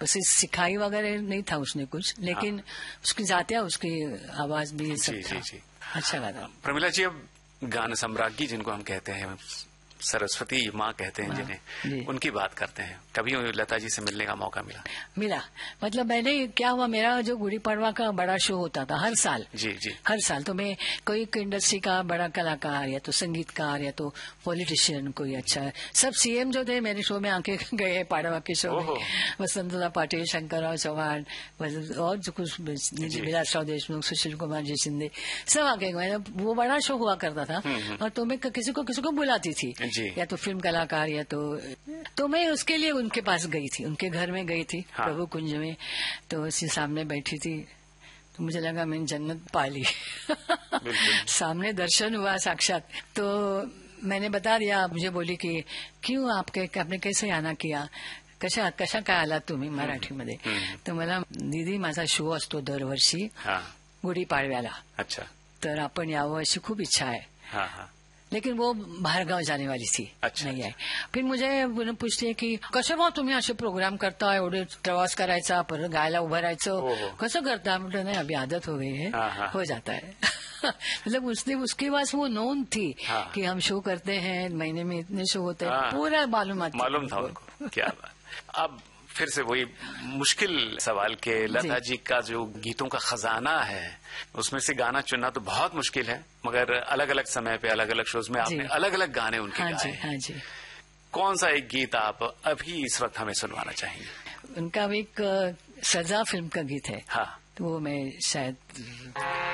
किसी सिखाई वगैरह नहीं था उसने कुछ, लेकिन उसकी जातिया, उसकी आवाज भी सब था। जी। अच्छा गाना। प्रमिला जी, अब गान सम्राज्ञी जिनको हम कहते हैं, सरस्वती माँ कहते हैं जिन्हें, उनकी बात करते हैं। कभी लता जी से मिलने का मौका मिला? मतलब मैंने, क्या हुआ, मेरा जो गुड़ी पड़वा का बड़ा शो होता था हर साल। जी। हर साल तो मैं कोई इंडस्ट्री का बड़ा कलाकार या तो संगीतकार या तो पॉलिटिशियन कोई अच्छा, सब सीएम जो थे मेरे शो में आके गए, पाड़वा के शो में। वसंतला पाटिल, शंकरराव चौहान और जो कुछ विलासराव देशमुख, सुशील कुमार जी शिंदे, सब आके गए। वो बड़ा शो हुआ करता था और तो मैं किसी को बुलाती थी, या तो फिल्म कलाकार या तो मैं उसके लिए उनके पास गई थी, उनके घर में गई थी। प्रभु कुंज में, तो उसी सामने बैठी थी, तो मुझे लगा मैंने जन्नत पा ली। सामने दर्शन हुआ साक्षात। तो मैंने बता दिया, मुझे बोली कि क्यों आपने कैसे आना किया, कशा काय आला तुम्ही मराठीमध्ये? तर मला, दीदी माझा शो असतो दरवर्षी गुढीपाडव्याला, अच्छा, तर आपण यावं अशी खूप इच्छा आहे। लेकिन वो बाहेरगाव जाने वाली थी, अच्छा, नहीं आहे। फिर मुझे पूछते की कसं भाऊ तुम्ही असे प्रोग्राम करता, एवढे प्रवास करायचा, परत गायला उभं राहायचं, कसं करता? म्हटलं नहीं, अभी आदत हो गई है, हो जाता है। मतलब उसके पास वो नोन थी कि हम शो करते हैं, महीने में इतने शो होते हैं, पूरा मालूम था उनको। क्या बात। अब फिर से वही मुश्किल सवाल के, लता जी का जो गीतों का खजाना है, उसमें से गाना चुनना तो बहुत मुश्किल है, मगर अलग अलग समय पे अलग अलग शोज में आपने अलग अलग गाने उनके गाए हैं। हाँ जी। कौन सा एक गीत आप अभी इस वक्त हमें सुनवाना चाहेंगे? उनका एक सजा फिल्म का गीत है, हाँ, तो वो मैं शायद